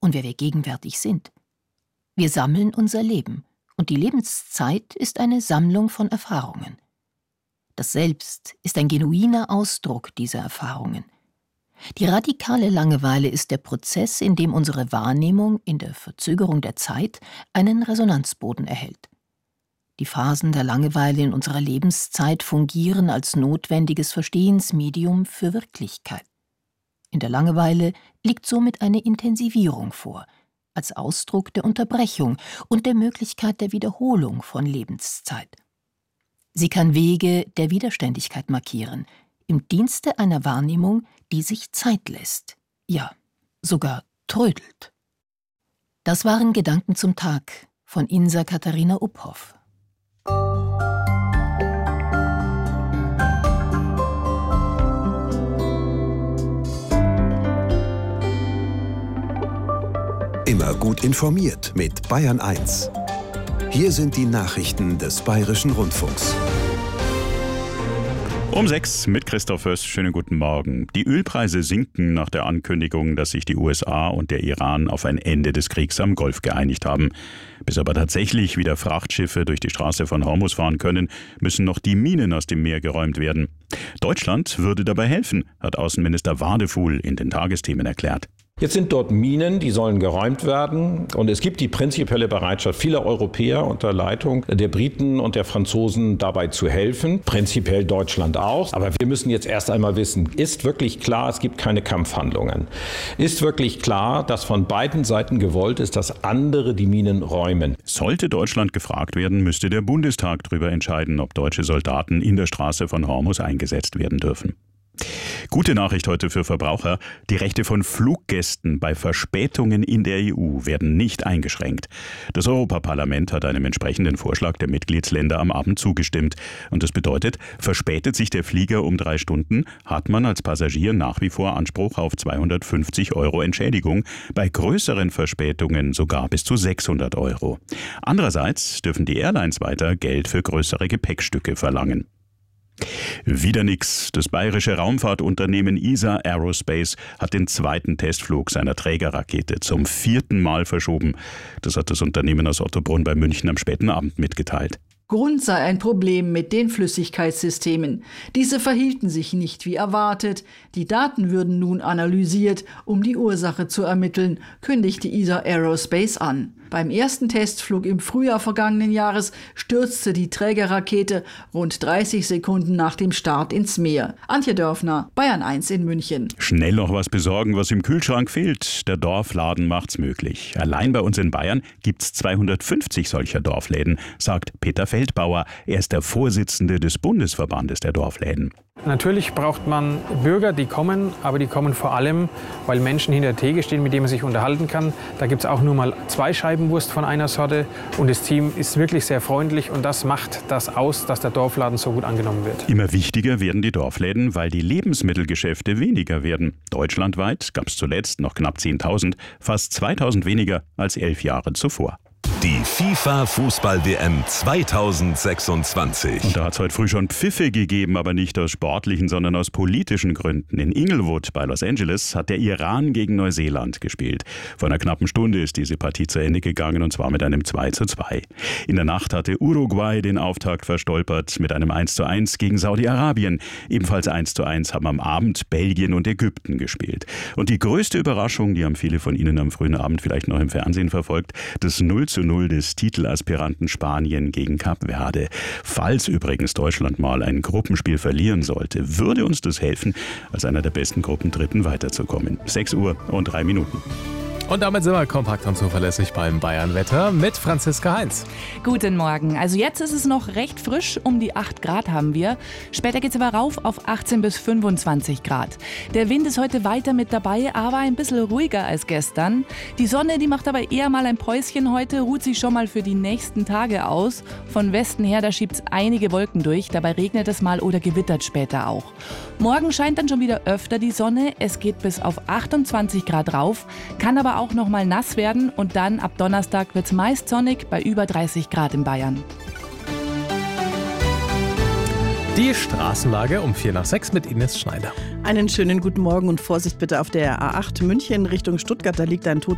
und wer wir gegenwärtig sind. Wir sammeln unser Leben, und die Lebenszeit ist eine Sammlung von Erfahrungen. Das Selbst ist ein genuiner Ausdruck dieser Erfahrungen. Die radikale Langeweile ist der Prozess, in dem unsere Wahrnehmung in der Verzögerung der Zeit einen Resonanzboden erhält. Die Phasen der Langeweile in unserer Lebenszeit fungieren als notwendiges Verstehensmedium für Wirklichkeit. In der Langeweile liegt somit eine Intensivierung vor, als Ausdruck der Unterbrechung und der Möglichkeit der Wiederholung von Lebenszeit. Sie kann Wege der Widerständigkeit markieren, im Dienste einer Wahrnehmung, die sich Zeit lässt, ja, sogar trödelt. Das waren Gedanken zum Tag von Insa Katharina Uphoff. Immer gut informiert mit Bayern 1. Hier sind die Nachrichten des Bayerischen Rundfunks. Um 6 mit Christoph Fürst. Schönen guten Morgen. Die Ölpreise sinken nach der Ankündigung, dass sich die USA und der Iran auf ein Ende des Kriegs am Golf geeinigt haben. Bis aber tatsächlich wieder Frachtschiffe durch die Straße von Hormuz fahren können, müssen noch die Minen aus dem Meer geräumt werden. Deutschland würde dabei helfen, hat Außenminister Wadefuhl in den Tagesthemen erklärt. Jetzt sind dort Minen, die sollen geräumt werden. Und es gibt die prinzipielle Bereitschaft vieler Europäer unter Leitung der Briten und der Franzosen dabei zu helfen. Prinzipiell Deutschland auch. Aber wir müssen jetzt erst einmal wissen, ist wirklich klar, es gibt keine Kampfhandlungen? Ist wirklich klar, dass von beiden Seiten gewollt ist, dass andere die Minen räumen? Sollte Deutschland gefragt werden, müsste der Bundestag darüber entscheiden, ob deutsche Soldaten in der Straße von Hormuz eingesetzt werden dürfen. Gute Nachricht heute für Verbraucher. Die Rechte von Fluggästen bei Verspätungen in der EU werden nicht eingeschränkt. Das Europaparlament hat einem entsprechenden Vorschlag der Mitgliedsländer am Abend zugestimmt. Und das bedeutet, verspätet sich der Flieger um 3 Stunden, hat man als Passagier nach wie vor Anspruch auf 250 € Entschädigung, bei größeren Verspätungen sogar bis zu 600 €. Andererseits dürfen die Airlines weiter Geld für größere Gepäckstücke verlangen. Wieder nix. Das bayerische Raumfahrtunternehmen ESA Aerospace hat den zweiten Testflug seiner Trägerrakete zum 4. Mal verschoben. Das hat das Unternehmen aus Ottobrunn bei München am späten Abend mitgeteilt. Grund sei ein Problem mit den Flüssigkeitssystemen. Diese verhielten sich nicht wie erwartet. Die Daten würden nun analysiert, um die Ursache zu ermitteln, kündigte ESA Aerospace an. Beim ersten Testflug im Frühjahr vergangenen Jahres stürzte die Trägerrakete rund 30 Sekunden nach dem Start ins Meer. Antje Dörfner, Bayern 1 in München. Schnell noch was besorgen, was im Kühlschrank fehlt. Der Dorfladen macht's möglich. Allein bei uns in Bayern gibt's 250 solcher Dorfläden, sagt Peter Feldbauer. Er ist der Vorsitzende des Bundesverbandes der Dorfläden. Natürlich braucht man Bürger, die kommen, aber die kommen vor allem, weil Menschen hinter der Theke stehen, mit denen man sich unterhalten kann. Da gibt es auch nur mal 2 Scheiben Wurst von einer Sorte und das Team ist wirklich sehr freundlich und das macht das aus, dass der Dorfladen so gut angenommen wird. Immer wichtiger werden die Dorfläden, weil die Lebensmittelgeschäfte weniger werden. Deutschlandweit gab es zuletzt noch knapp 10.000, fast 2.000 weniger als 11 Jahre zuvor. Die FIFA-Fußball-WM 2026. Und da hat es heute früh schon Pfiffe gegeben, aber nicht aus sportlichen, sondern aus politischen Gründen. In Inglewood bei Los Angeles hat der Iran gegen Neuseeland gespielt. Vor einer knappen Stunde ist diese Partie zu Ende gegangen und zwar mit einem 2:2. In der Nacht hatte Uruguay den Auftakt verstolpert mit einem 1:1 gegen Saudi-Arabien. Ebenfalls 1:1 haben am Abend Belgien und Ägypten gespielt. Und die größte Überraschung, die haben viele von Ihnen am frühen Abend vielleicht noch im Fernsehen verfolgt, das 0:0 des Titelaspiranten Spanien gegen Kap Verde. Falls übrigens Deutschland mal ein Gruppenspiel verlieren sollte, würde uns das helfen, als einer der besten Gruppendritten weiterzukommen. 6:03. Und damit sind wir kompakt und zuverlässig beim Bayern-Wetter mit Franziska Heinz. Guten Morgen. Also jetzt ist es noch recht frisch, um die 8 Grad haben wir. Später geht es aber rauf auf 18 bis 25 Grad. Der Wind ist heute weiter mit dabei, aber ein bisschen ruhiger als gestern. Die Sonne, die macht aber eher mal ein Päuschen heute, ruht sich schon mal für die nächsten Tage aus. Von Westen her, da schiebt es einige Wolken durch, dabei regnet es mal oder gewittert später auch. Morgen scheint dann schon wieder öfter die Sonne, es geht bis auf 28 Grad rauf, kann aber auch noch mal nass werden und dann ab Donnerstag wird es meist sonnig bei über 30 Grad in Bayern. Die Straßenlage um 5:45 mit Ines Schneider. Einen schönen guten Morgen und Vorsicht bitte auf der A8 München Richtung Stuttgart, da liegt ein